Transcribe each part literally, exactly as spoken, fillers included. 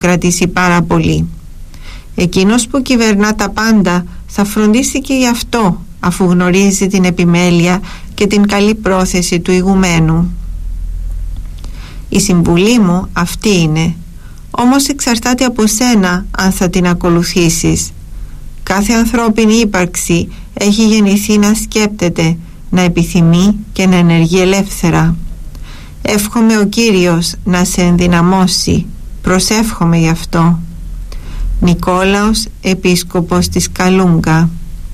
κρατήσει πάρα πολύ. Εκείνος που κυβερνά τα πάντα θα φροντίσει και γι' αυτό, αφού γνωρίζει την επιμέλεια και την καλή πρόθεση του ηγουμένου. Η συμβουλή μου αυτή είναι, όμως εξαρτάται από σένα αν θα την ακολουθήσεις. Κάθε ανθρώπινη ύπαρξη έχει γεννηθεί να σκέπτεται, να επιθυμεί και να ενεργεί ελεύθερα. Εύχομαι ο Κύριος να σε ενδυναμώσει, προσεύχομαι γι' αυτό. Νικόλαος, επίσκοπος της Καλούγκα.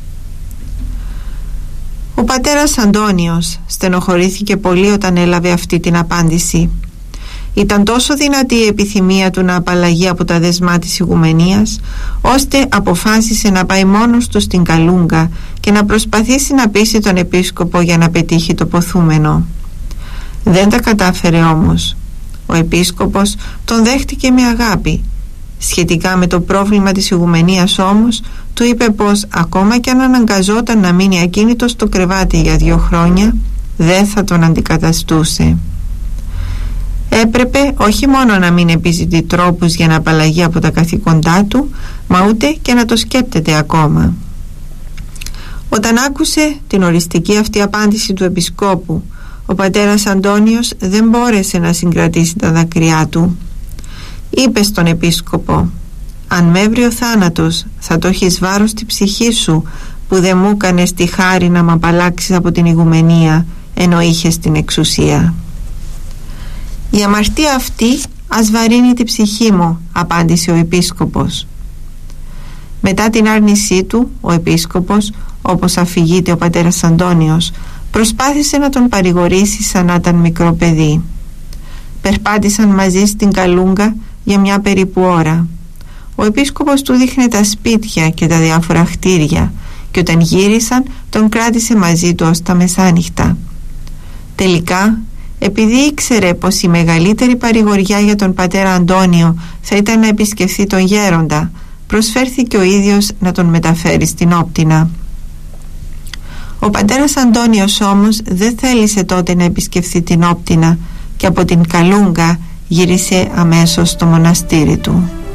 Ο πατέρας Αντώνιος στενοχωρήθηκε πολύ όταν έλαβε αυτή την απάντηση. Ήταν τόσο δυνατή η επιθυμία του να απαλλαγεί από τα δεσμά της ηγουμενίας, ώστε αποφάσισε να πάει μόνος του στην Καλούγκα και να προσπαθήσει να πείσει τον επίσκοπο για να πετύχει το ποθούμενο. Δεν τα κατάφερε όμως. Ο επίσκοπος τον δέχτηκε με αγάπη. Σχετικά με το πρόβλημα της ηγουμενίας όμως, του είπε πως ακόμα και αν αναγκαζόταν να μείνει ακίνητος στο κρεβάτι για δύο χρόνια, δεν θα τον αντικαταστούσε. Έπρεπε όχι μόνο να μην επιζητεί τρόπους για να απαλλαγεί από τα καθήκοντά του, μα ούτε και να το σκέπτεται ακόμα. Όταν άκουσε την οριστική αυτή απάντηση του επισκόπου, ο πατέρας Αντώνιος δεν μπόρεσε να συγκρατήσει τα δάκρυά του. Είπε στον επίσκοπο: «Αν με έβρει ο θάνατος, θα το έχεις βάρος στη ψυχή σου που δεν μου έκανες τη χάρη να μ' απαλλάξεις από την ηγουμενία ενώ είχες την εξουσία». «Η αμαρτία αυτή ας βαρύνει τη ψυχή μου», απάντησε ο επίσκοπος. Μετά την άρνησή του, ο επίσκοπος, όπως αφηγείται ο πατέρας Αντώνιος, προσπάθησε να τον παρηγορήσει σαν να ήταν μικρό παιδί. Περπάτησαν μαζί στην Καλούγκα για μια περίπου ώρα. Ο επίσκοπος του δείχνε τα σπίτια και τα διάφορα κτίρια και όταν γύρισαν τον κράτησε μαζί του ως τα μεσάνυχτα. Τελικά, επειδή ήξερε πως η μεγαλύτερη παρηγοριά για τον πατέρα Αντώνιο θα ήταν να επισκεφθεί τον γέροντα, προσφέρθηκε ο ίδιος να τον μεταφέρει στην Όπτινα. Ο πατέρας Αντώνιος όμως δεν θέλησε τότε να επισκεφθεί την Όπτινα και από την Καλούγκα γύρισε αμέσως στο μοναστήρι του.